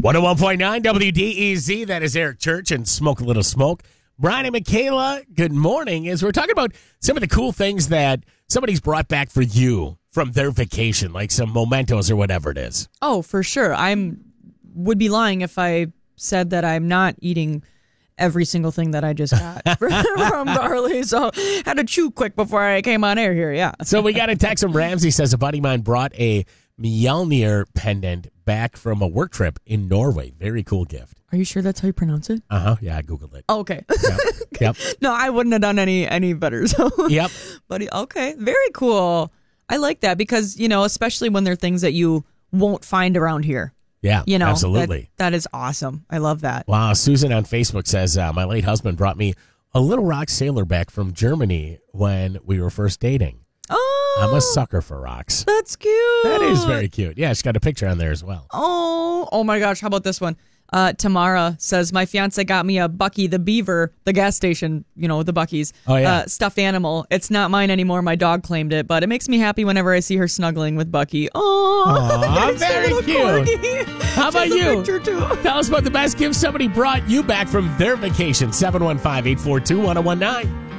101.9 WDEZ, that is Eric Church and Smoke a Little Smoke. Brian and Michaela, good morning. As we're talking about some of the cool things that somebody's brought back for you from their vacation, like some mementos or whatever it is. Oh, for sure. Would be lying if I said that I'm not eating every single thing that I just got from Garley. So had to chew quick before I came on air here, yeah. So we got a text from Ramsey, says a buddy of mine brought a Mjolnir pendant back from a work trip in Norway. Very cool gift. Are you sure that's how you pronounce it? Uh-huh. Yeah, I Googled it. Oh, okay. Yep. No, I wouldn't have done any better. So. Yep. But okay, very cool. I like that because, especially when they're things that you won't find around here. Yeah, absolutely. That is awesome. I love that. Wow. Susan on Facebook says, my late husband brought me a Little Rock sailor back from Germany when we were first dating. Oh, I'm a sucker for rocks. That's cute. That is very cute. Yeah, she's got a picture on there as well. Oh my gosh. How about this one? Tamara says, my fiance got me a Bucky the Beaver, the gas station, the Bucky's stuffed animal. It's not mine anymore. My dog claimed it, but it makes me happy whenever I see her snuggling with Bucky. Oh, very cute. How about you? Tell us about the best gift somebody brought you back from their vacation. 715-842-1019.